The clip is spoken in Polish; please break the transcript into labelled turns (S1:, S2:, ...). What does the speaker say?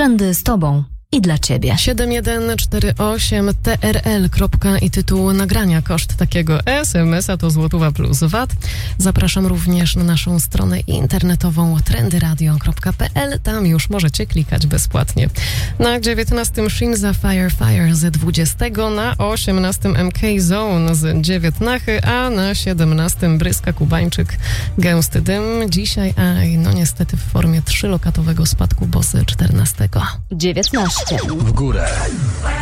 S1: Trendy z Tobą i dla Ciebie.
S2: 7148 TRL. I tytuł nagrania. Koszt takiego SMS-a to złotówka plus VAT. Zapraszam również na naszą stronę internetową trendyradio.pl. Tam już możecie klikać bezpłatnie. Na 19 Shinza Fire z 20, na 18 MK Zone z 19, a na 17 Bryska Kubańczyk Gęsty Dym. Dzisiaj, no niestety w formie 3-lokatowego spadku, bo z 14.
S1: 19.
S3: W górę.